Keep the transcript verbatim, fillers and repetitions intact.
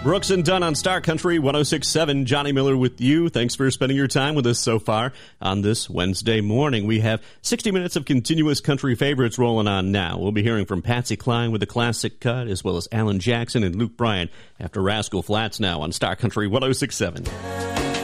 Brooks and Dunn on Star Country one oh six point seven. Johnny Miller with you. Thanks for spending your time with us so far on this Wednesday morning. We have sixty minutes of continuous country favorites rolling on now. We'll be hearing from Patsy Cline with a classic cut, as well as Alan Jackson and Luke Bryan after Rascal Flatts now on Star Country one oh six point seven.